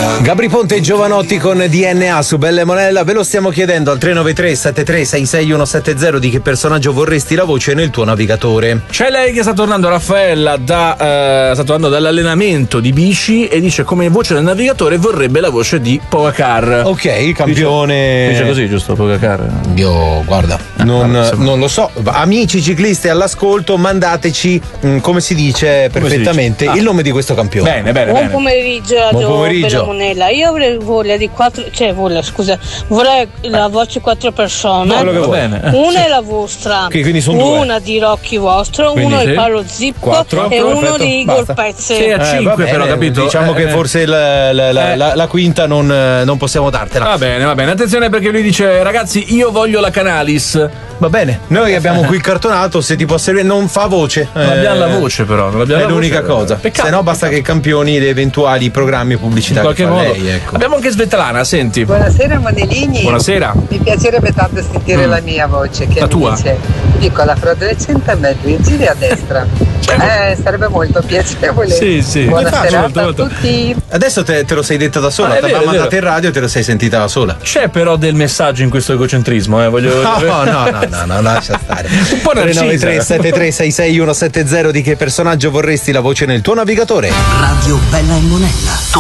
Gabri Ponte e Giovanotti con DNA su Bella e Monella. Ve lo stiamo chiedendo al 393-73-66170 di che personaggio vorresti la voce nel tuo navigatore. C'è lei che sta tornando, Raffaella, sta tornando dall'allenamento di bici e dice come voce del navigatore vorrebbe la voce di Pogacar. Ok, campione. Dice così, giusto, Pogacar? Io, guarda, non lo so. Amici ciclisti all'ascolto, mandateci, come si dice perfettamente, il nome di questo campione. Bene. Buon pomeriggio, Buon pomeriggio. Bella Monella. Io avrei voglia di vorrei la voce 4 persone. Quello che vuoi. Una è la vostra, quindi sono due. una di Rocchi vostro, Quindi uno sì. di Paolo Zippo 4, e uno perfetto, di Igor basta. Pezzi. 6 a 5 però, capito? Diciamo che forse la quinta non possiamo dartela. Va bene. Attenzione perché lui dice ragazzi io voglio la Canalis. Va bene, noi abbiamo qui il cartonato, se ti può servire, non fa voce. Non abbiamo la voce però, non abbiamo è la l'unica voce, cosa. Peccato. Se no basta che campioni le eventuali programmi pubblicità In qualche che fa modo. lei, ecco. Abbiamo anche Svetlana, senti. Buonasera Monellini. Buonasera. Mi piacerebbe tanto sentire la mia voce che La mi tua? dice piccola fra 200 metri, giri a destra. Sarebbe molto piacevole. Sì. Buona Facile, serata molto. a tutti. Adesso te lo sei detta da sola, è ti vero, avevamo è mandato in radio e te lo sei sentita da sola. C'è però del messaggio in questo egocentrismo, voglio. No, lascia stare. Un po' 393-73-66170 di che personaggio vorresti la voce nel tuo navigatore. Radio Bella e Monella.